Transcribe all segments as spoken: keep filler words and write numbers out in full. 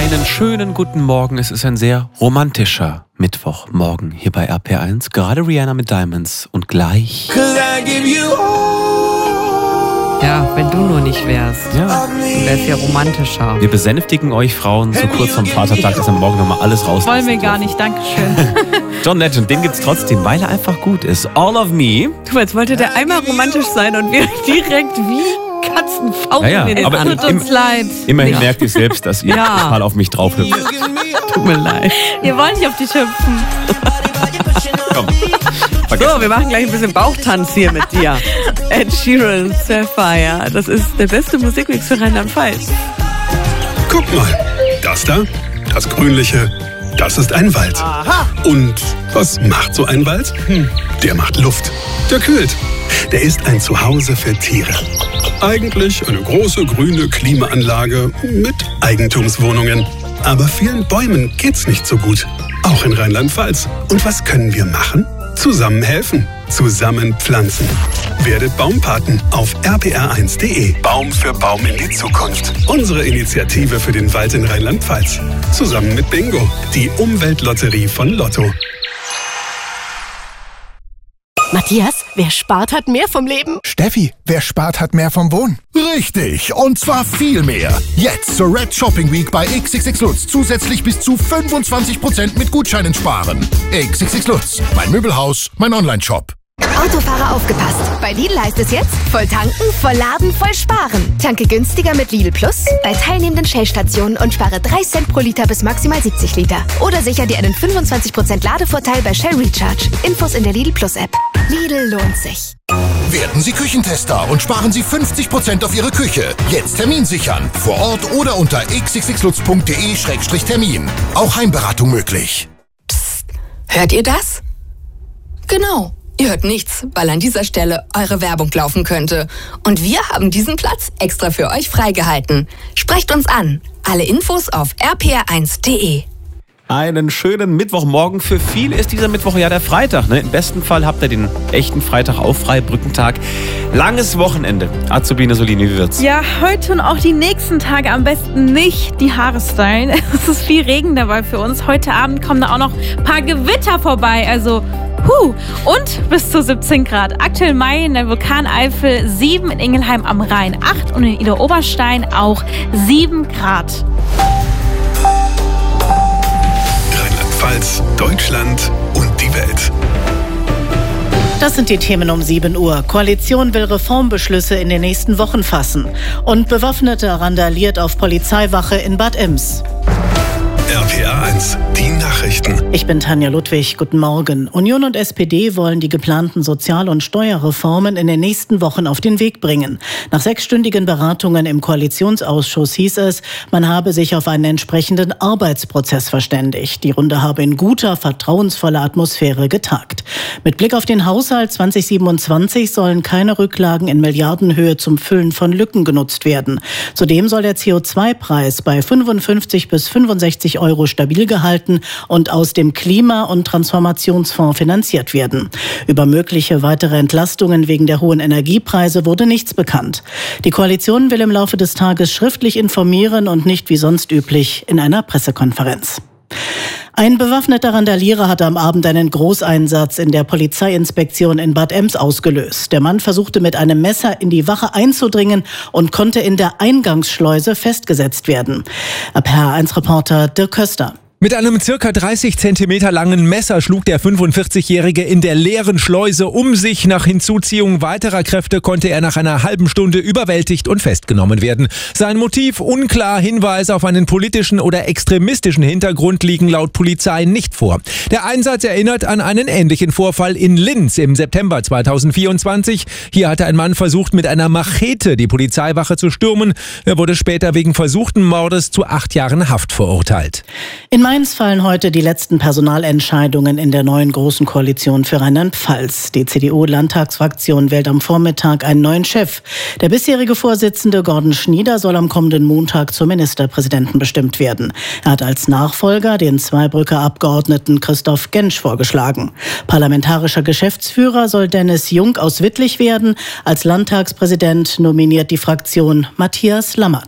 Einen schönen guten Morgen. Es ist ein sehr romantischer Mittwochmorgen hier bei R P eins. Gerade Rihanna mit Diamonds und gleich... Ja, wenn du nur nicht wärst. Ja. Du wärst ja romantischer. Wir besänftigen euch Frauen so kurz vom Vatertag, dass wir morgen nochmal alles raus. Wollen wir gar nicht, dankeschön. John Legend, den gibt's trotzdem, weil er einfach gut ist. All of Me. Du, jetzt wollte der einmal romantisch sein und wir direkt wie Katzenfauchen. Ja, ja, es aber tut im, uns leid. Immerhin Ja. merkt ihr selbst, dass ihr Ja. mal auf mich drauf hüpft. Tut mir leid. Wir wollen nicht auf dich hüpfen. Komm. So, wir machen gleich ein bisschen Bauchtanz hier mit dir. Ed Sheeran, Sapphire. Das ist der beste Musikmix für Rheinland-Pfalz. Guck mal, das da, das Grünliche, das ist ein Wald. Und was macht so ein Wald? Hm, der macht Luft, der kühlt. Der ist ein Zuhause für Tiere. Eigentlich eine große grüne Klimaanlage mit Eigentumswohnungen. Aber vielen Bäumen geht's nicht so gut, auch in Rheinland-Pfalz. Und was können wir machen? Zusammen helfen, zusammen pflanzen. Werdet Baumpaten auf r p r eins punkt d e. Baum für Baum in die Zukunft. Unsere Initiative für den Wald in Rheinland-Pfalz. Zusammen mit Bingo, die Umweltlotterie von Lotto. Matthias, wer spart, hat mehr vom Leben. Steffi, wer spart, hat mehr vom Wohnen. Richtig, und zwar viel mehr. Jetzt zur Red Shopping Week bei X X X Lutz zusätzlich bis zu fünfundzwanzig Prozent mit Gutscheinen sparen. X X X Lutz, mein Möbelhaus, mein Online-Shop. Autofahrer aufgepasst. Bei Lidl heißt es jetzt, voll tanken, voll laden, voll sparen. Tanke günstiger mit Lidl Plus bei teilnehmenden Shell-Stationen und spare drei Cent pro Liter bis maximal siebzig Liter. Oder sicher dir einen fünfundzwanzig Prozent Ladevorteil bei Shell Recharge. Infos in der Lidl Plus App. Lidl lohnt sich. Werden Sie Küchentester und sparen Sie fünfzig Prozent auf Ihre Küche. Jetzt Termin sichern. Vor Ort oder unter x x x lutz punkt d e Schrägstrich Termin. Auch Heimberatung möglich. Psst, hört ihr das? Genau. Ihr hört nichts, weil an dieser Stelle eure Werbung laufen könnte. Und wir haben diesen Platz extra für euch freigehalten. Sprecht uns an. Alle Infos auf r p r eins punkt d e. Einen schönen Mittwochmorgen. Für viele ist dieser Mittwoch ja der Freitag. Ne? Im besten Fall habt ihr den echten Freitag auf, frei, Brückentag. Langes Wochenende. Azubine Solini, wie wird's? Ja, heute und auch die nächsten Tage am besten nicht die Haare stylen. Es ist viel Regen dabei für uns. Heute Abend kommen da auch noch ein paar Gewitter vorbei. Also, huh. Und bis zu siebzehn Grad. Aktuell Mai in der Vulkaneifel sieben, in Ingelheim am Rhein acht und in Idar-Oberstein auch sieben Grad. Rheinland-Pfalz, Deutschland und die Welt. Das sind die Themen um sieben Uhr. Koalition will Reformbeschlüsse in den nächsten Wochen fassen. Und Bewaffneter randaliert auf Polizeiwache in Bad Ems. R P R eins, die Nachrichten. Ich bin Tanja Ludwig, guten Morgen. Union und S P D wollen die geplanten Sozial- und Steuerreformen in den nächsten Wochen auf den Weg bringen. Nach sechsstündigen Beratungen im Koalitionsausschuss hieß es, man habe sich auf einen entsprechenden Arbeitsprozess verständigt. Die Runde habe in guter, vertrauensvoller Atmosphäre getagt. Mit Blick auf den Haushalt zwanzig siebenundzwanzig sollen keine Rücklagen in Milliardenhöhe zum Füllen von Lücken genutzt werden. Zudem soll der C O zwei Preis bei fünfundfünfzig bis fünfundsechzig Euro stabil gehalten und aus dem Klima- und Transformationsfonds finanziert werden. Über mögliche weitere Entlastungen wegen der hohen Energiepreise wurde nichts bekannt. Die Koalition will im Laufe des Tages schriftlich informieren und nicht wie sonst üblich in einer Pressekonferenz. Ein bewaffneter Randalierer hatte am Abend einen Großeinsatz in der Polizeiinspektion in Bad Ems ausgelöst. Der Mann versuchte mit einem Messer in die Wache einzudringen und konnte in der Eingangsschleuse festgesetzt werden. R P R eins Reporter Dirk Köster. Mit einem circa dreißig Zentimeter langen Messer schlug der fünfundvierzigjährige in der leeren Schleuse um sich. Nach Hinzuziehung weiterer Kräfte konnte er nach einer halben Stunde überwältigt und festgenommen werden. Sein Motiv unklar, Hinweise auf einen politischen oder extremistischen Hintergrund liegen laut Polizei nicht vor. Der Einsatz erinnert an einen ähnlichen Vorfall in Linz im September zweitausendvierundzwanzig. Hier hatte ein Mann versucht, mit einer Machete die Polizeiwache zu stürmen. Er wurde später wegen versuchten Mordes zu acht Jahren Haft verurteilt. In Mainz fallen heute die letzten Personalentscheidungen in der neuen Großen Koalition für Rheinland-Pfalz. Die C D U-Landtagsfraktion wählt am Vormittag einen neuen Chef. Der bisherige Vorsitzende Gordon Schnieder soll am kommenden Montag zum Ministerpräsidenten bestimmt werden. Er hat als Nachfolger den Zweibrücker Abgeordneten Christoph Gensch vorgeschlagen. Parlamentarischer Geschäftsführer soll Dennis Jung aus Wittlich werden. Als Landtagspräsident nominiert die Fraktion Matthias Lammert.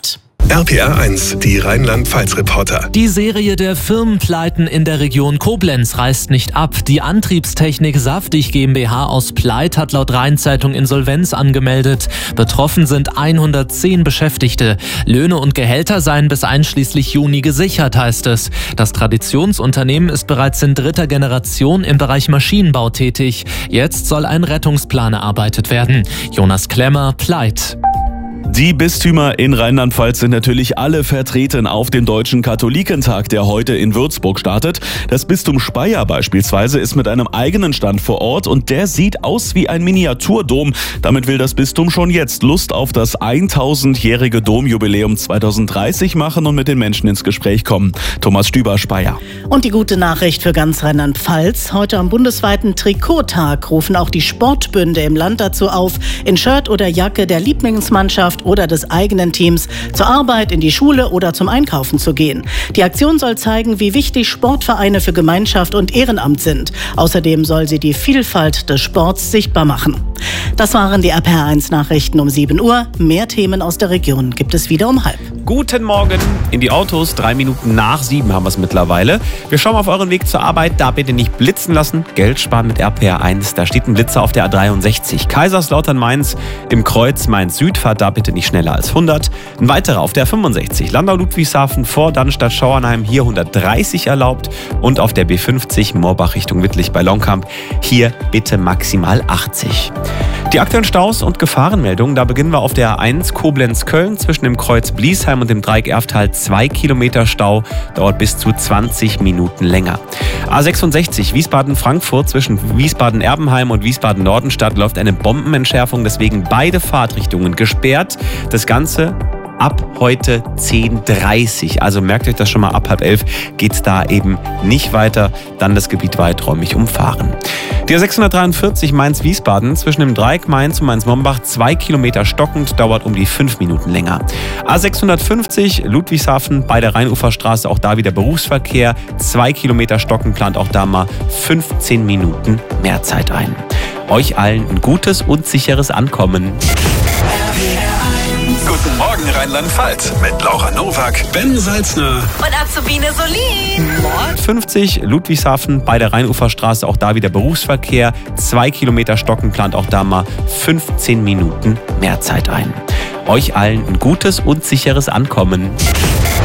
R P R eins, die Rheinland-Pfalz-Reporter. Die Serie der Firmenpleiten in der Region Koblenz reißt nicht ab. Die Antriebstechnik Saftig GmbH aus Pleit hat laut Rheinzeitung Insolvenz angemeldet. Betroffen sind hundertzehn Beschäftigte. Löhne und Gehälter seien bis einschließlich Juni gesichert, heißt es. Das Traditionsunternehmen ist bereits in dritter Generation im Bereich Maschinenbau tätig. Jetzt soll ein Rettungsplan erarbeitet werden. Jonas Klemmer, Pleit. Die Bistümer in Rheinland-Pfalz sind natürlich alle vertreten auf dem Deutschen Katholikentag, der heute in Würzburg startet. Das Bistum Speyer beispielsweise ist mit einem eigenen Stand vor Ort und der sieht aus wie ein Miniaturdom. Damit will das Bistum schon jetzt Lust auf das tausendjährige Domjubiläum zweitausenddreißig machen und mit den Menschen ins Gespräch kommen. Thomas Stüber, Speyer. Und die gute Nachricht für ganz Rheinland-Pfalz. Heute am bundesweiten Trikottag rufen auch die Sportbünde im Land dazu auf, in Shirt oder Jacke der Lieblingsmannschaft oder des eigenen Teams zur Arbeit, in die Schule oder zum Einkaufen zu gehen. Die Aktion soll zeigen, wie wichtig Sportvereine für Gemeinschaft und Ehrenamt sind. Außerdem soll sie die Vielfalt des Sports sichtbar machen. Das waren die R P R eins Nachrichten um sieben Uhr. Mehr Themen aus der Region gibt es wieder um halb. Guten Morgen in die Autos. Drei Minuten nach sieben haben wir es mittlerweile. Wir schauen auf euren Weg zur Arbeit. Da bitte nicht blitzen lassen. Geld sparen mit R P R eins. Da steht ein Blitzer auf der A dreiundsechzig. Kaiserslautern-Mainz im Kreuz Mainz-Süd. Fahrt da bitte nicht schneller als hundert. Ein weiterer auf der fünfundsechzig. Landau-Ludwigshafen vor Dannstatt-Schauernheim. Hier hundertdreißig erlaubt. Und auf der B fünfzig Moorbach Richtung Wittlich bei Longkamp. Hier bitte maximal achtzig. Die aktuellen Staus und Gefahrenmeldungen, da beginnen wir auf der A eins Koblenz-Köln zwischen dem Kreuz Bliesheim und dem Dreieck Erftal. Zwei Kilometer Stau, dauert bis zu zwanzig Minuten länger. A sechsundsechzig Wiesbaden-Frankfurt zwischen Wiesbaden-Erbenheim und Wiesbaden-Nordenstadt läuft eine Bombenentschärfung, deswegen beide Fahrtrichtungen gesperrt. Das Ganze ab heute zehn Uhr dreißig. Also merkt euch das schon mal, ab halb elf geht es da eben nicht weiter. Dann das Gebiet weiträumig umfahren. Die A sechshundertdreiundvierzig Mainz-Wiesbaden zwischen dem Dreieck Mainz und Mainz-Mombach zwei Kilometer stockend, dauert um die fünf Minuten länger. A sechshundertfünfzig Ludwigshafen bei der Rheinuferstraße, auch da wieder Berufsverkehr. zwei Kilometer stockend, plant auch da mal fünfzehn Minuten mehr Zeit ein. Euch allen ein gutes und sicheres Ankommen. Guten Morgen Rheinland-Pfalz mit Laura Nowak, Ben Salzner Und Azubine Solin. fünfzig Ludwigshafen bei der Rheinuferstraße, auch da wieder Berufsverkehr. zwei Kilometer stockend, plant auch da mal fünfzehn Minuten mehr Zeit ein. Euch allen ein gutes und sicheres Ankommen.